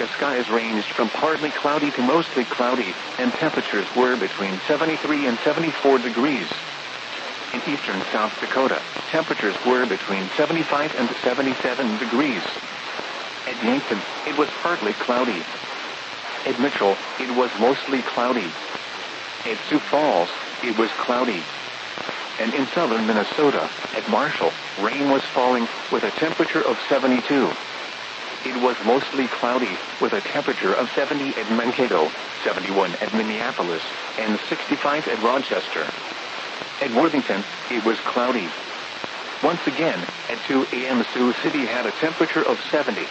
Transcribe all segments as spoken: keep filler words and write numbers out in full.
Nebraska skies ranged from partly cloudy to mostly cloudy, and temperatures were between seventy-three and seventy-four degrees. In eastern South Dakota, temperatures were between seventy-five and seventy-seven degrees. At Yankton, it was partly cloudy. At Mitchell, it was mostly cloudy. At Sioux Falls, it was cloudy. And in southern Minnesota, at Marshall, rain was falling, with a temperature of seventy-two. It was mostly cloudy, with a temperature of seventy at Mankato, seventy-one at Minneapolis, and sixty-five at Rochester. At Worthington, it was cloudy. Once again, at two a m Sioux City had a temperature of seventy.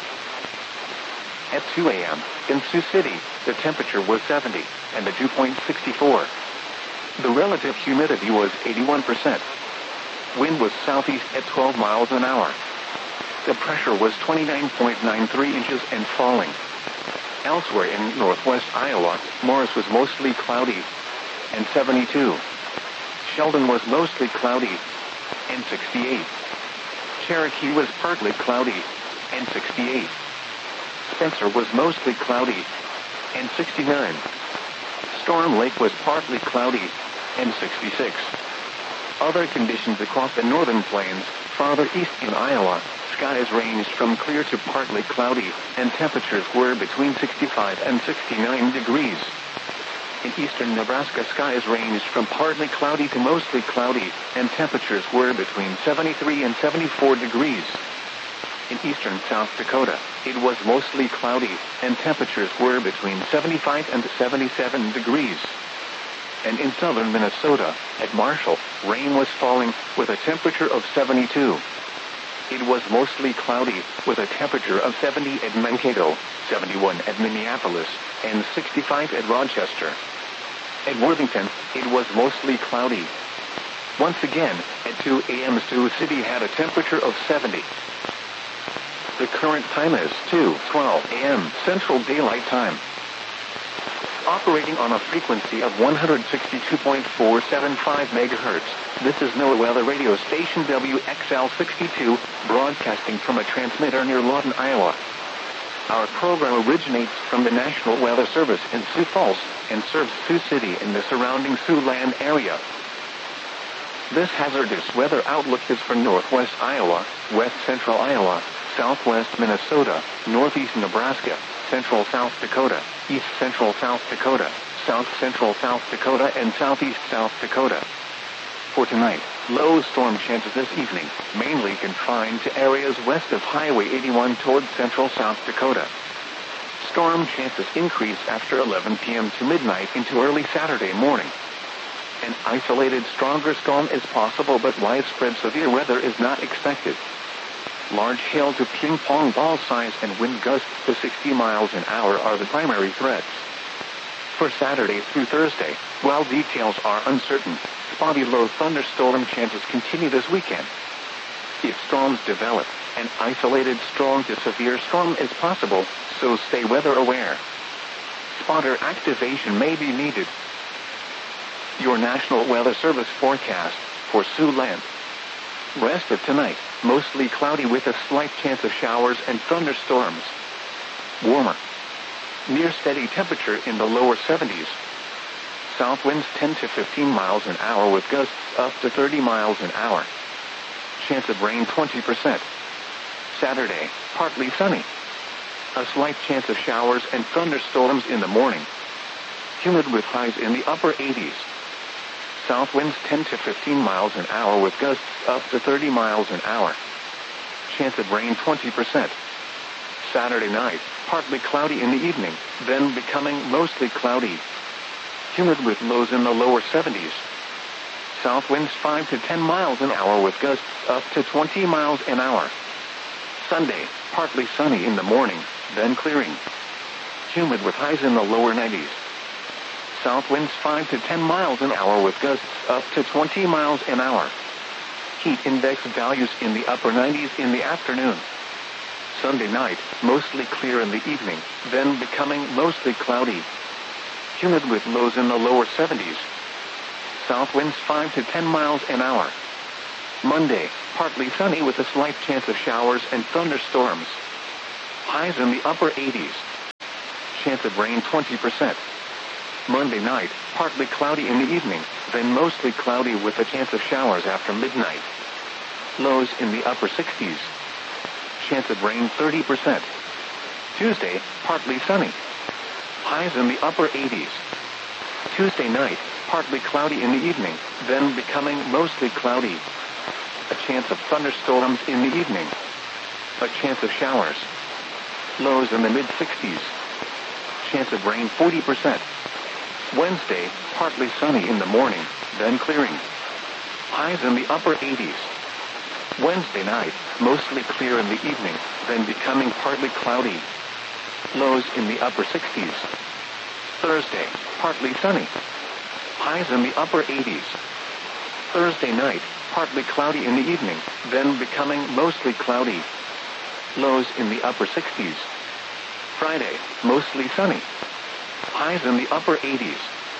At two a m, in Sioux City, the temperature was seventy, and the dew point sixty-four. The relative humidity was eighty-one percent. Wind was southeast at twelve miles an hour. The pressure was twenty-nine point nine three inches and falling. Elsewhere in northwest Iowa, Morris was mostly cloudy, and seventy-two. Sheldon was mostly cloudy, and sixty-eight. Cherokee was partly cloudy, and sixty-eight. Spencer was mostly cloudy, and sixty-nine. Storm Lake was partly cloudy, and sixty-six. Other conditions across the northern plains, farther east in Iowa, skies ranged from clear to partly cloudy, and temperatures were between sixty-five and sixty-nine degrees. In eastern Nebraska, skies ranged from partly cloudy to mostly cloudy, and temperatures were between seventy-three and seventy-four degrees. In eastern South Dakota, it was mostly cloudy, and temperatures were between seventy-five and seventy-seven degrees. And in southern Minnesota, at Marshall, rain was falling, with a temperature of seventy-two. It was mostly cloudy, with a temperature of seventy at Mankato, seventy-one at Minneapolis, and sixty-five at Rochester. At Worthington, it was mostly cloudy. Once again, at two a m Sioux City had a temperature of seventy. The current time is two twelve a m Central Daylight Time. Operating on a frequency of one hundred sixty-two point four seven five megahertz, this is NOAA Weather Radio Station W X L sixty-two, broadcasting from a transmitter near Lawton, Iowa. Our program originates from the National Weather Service in Sioux Falls and serves Sioux City and the surrounding Siouxland area. This hazardous weather outlook is for northwest Iowa, west central Iowa, southwest Minnesota, northeast Nebraska, central South Dakota, east central South Dakota, south central South Dakota, and southeast South Dakota. For tonight, low storm chances this evening, mainly confined to areas west of Highway eighty-one toward central South Dakota. Storm chances increase after eleven p m to midnight into early Saturday morning. An isolated stronger storm is possible, but widespread severe weather is not expected. Large hail to ping-pong ball size and wind gusts to sixty miles an hour are the primary threats. For Saturday through Thursday, while details are uncertain, spotty low thunderstorm chances continue this weekend. If storms develop, an isolated strong to severe storm is possible, so stay weather aware. Spotter activation may be needed. Your National Weather Service forecast for Siouxland. Rest of tonight, mostly cloudy with a slight chance of showers and thunderstorms. Warmer. Near steady temperature in the lower seventies. South winds ten to fifteen miles an hour with gusts up to thirty miles an hour. Chance of rain twenty percent. Saturday, partly sunny. A slight chance of showers and thunderstorms in the morning. Humid with highs in the upper eighties. South winds ten to fifteen miles an hour with gusts up to thirty miles an hour. Chance of rain twenty percent. Saturday night, partly cloudy in the evening, then becoming mostly cloudy. Humid with lows in the lower seventies. South winds five to ten miles an hour with gusts up to twenty miles an hour. Sunday, partly sunny in the morning, then clearing. Humid with highs in the lower nineties. South winds five to ten miles an hour with gusts up to twenty miles an hour. Heat index values in the upper nineties in the afternoon. Sunday night, mostly clear in the evening, then becoming mostly cloudy. Humid with lows in the lower seventies. South winds five to ten miles an hour. Monday, partly sunny with a slight chance of showers and thunderstorms. Highs in the upper eighties. chance of rain twenty percent. Monday night, partly cloudy in the evening, then mostly cloudy with a chance of showers after midnight. Lows in the upper sixties. Chance of rain thirty percent. Tuesday, partly sunny. Highs in the upper eighties. Tuesday night, partly cloudy in the evening, then becoming mostly cloudy. A chance of thunderstorms in the evening. A chance of showers. Lows in the mid-sixties. Chance of rain forty percent. Wednesday, partly sunny in the morning, then clearing. Highs in the upper eighties. Wednesday night, mostly clear in the evening, then becoming partly cloudy. Lows in the upper sixties. Thursday, partly sunny. Highs in the upper eighties. Thursday night, partly cloudy in the evening, then becoming mostly cloudy. Lows in the upper sixties. Friday, mostly sunny. Highs in the upper eighties.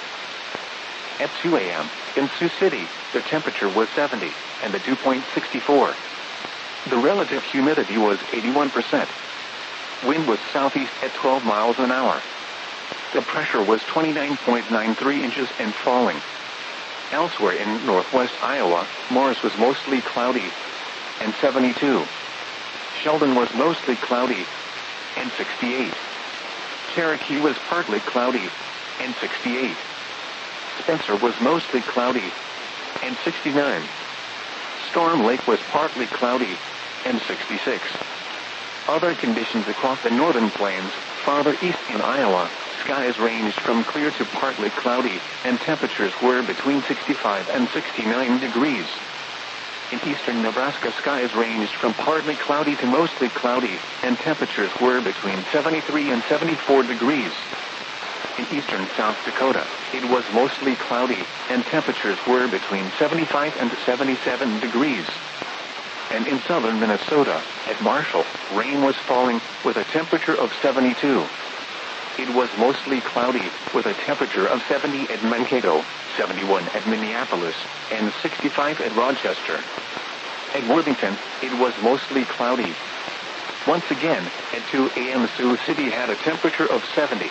At two a.m., in Sioux City, the temperature was seventy, and the dew point sixty-four. The relative humidity was eighty-one percent. Wind was southeast at twelve miles an hour. The pressure was twenty-nine point nine three inches and falling. Elsewhere in northwest Iowa, Morris was mostly cloudy, and seventy-two. Sheldon was mostly cloudy, and sixty-eight. Cherokee was partly cloudy, and sixty-eight. Spencer was mostly cloudy, and sixty-nine. Storm Lake was partly cloudy, and sixty-six. Other conditions across the northern plains, farther east in Iowa, skies ranged from clear to partly cloudy, and temperatures were between sixty-five and sixty-nine degrees. In eastern Nebraska, skies ranged from partly cloudy to mostly cloudy, and temperatures were between seventy-three and seventy-four degrees. In eastern South Dakota, it was mostly cloudy, and temperatures were between seventy-five and seventy-seven degrees. And in southern Minnesota, at Marshall, rain was falling, with a temperature of seventy-two. It was mostly cloudy, with a temperature of seventy at Mankato, seventy-one at Minneapolis, and sixty-five at Rochester. At Worthington, it was mostly cloudy. Once again, at two a.m. Sioux City had a temperature of seventy.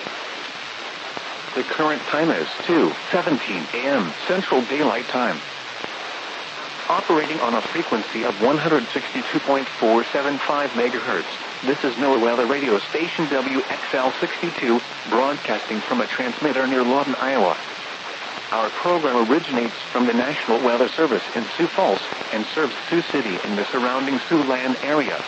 The current time is two seventeen a.m. Central Daylight Time. Operating on a frequency of one hundred sixty-two point four seven five megahertz, this is NOAA Weather Radio Station W X L sixty-two, broadcasting from a transmitter near Lawton, Iowa. Our program originates from the National Weather Service in Sioux Falls and serves Sioux City and the surrounding Siouxland area.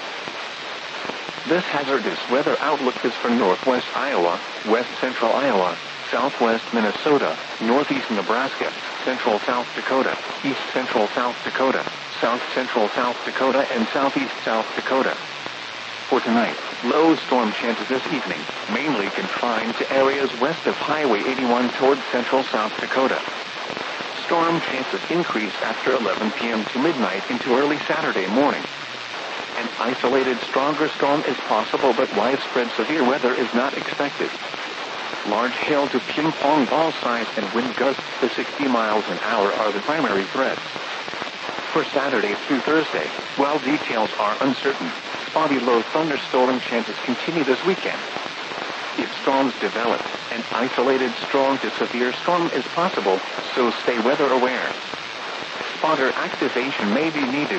This hazardous weather outlook is for northwest Iowa, west central Iowa, southwest Minnesota, northeast Nebraska, central South Dakota, east central South Dakota, south central South Dakota, and southeast South Dakota. For tonight, low storm chances this evening, mainly confined to areas west of Highway eighty-one toward central South Dakota. Storm chances increase after eleven p.m. to midnight into early Saturday morning. An isolated stronger storm is possible, but widespread severe weather is not expected. Large hail to ping-pong ball size and wind gusts to sixty miles an hour are the primary threats. For Saturday through Thursday, while details are uncertain, spotty low thunderstorm chances continue this weekend. If storms develop, an isolated strong to severe storm is possible, so stay weather aware. Spotter activation may be needed.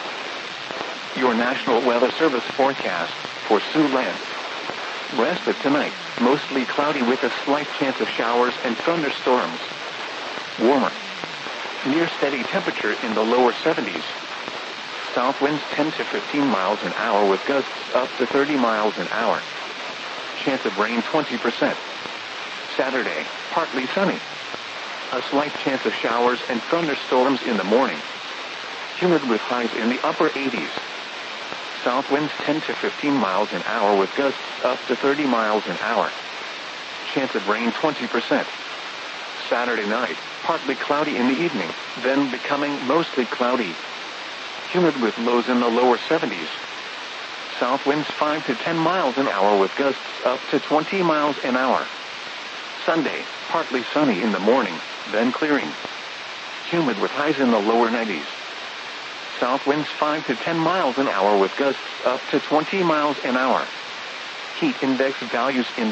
Your National Weather Service forecast for Siouxland. Rest of tonight, mostly cloudy with a slight chance of showers and thunderstorms. Warmer. Near steady temperature in the lower seventies. South winds ten to fifteen miles an hour with gusts up to thirty miles an hour. Chance of rain twenty percent. Saturday, partly sunny. A slight chance of showers and thunderstorms in the morning. Humid with highs in the upper eighties. South winds ten to fifteen miles an hour with gusts up to thirty miles an hour. Chance of rain twenty percent. Saturday night, partly cloudy in the evening, then becoming mostly cloudy. Humid with lows in the lower seventies. South winds five to ten miles an hour with gusts up to twenty miles an hour. Sunday, partly sunny in the morning, then clearing. Humid with highs in the lower nineties. South winds five to ten miles an hour with gusts up to twenty miles an hour. Heat index values in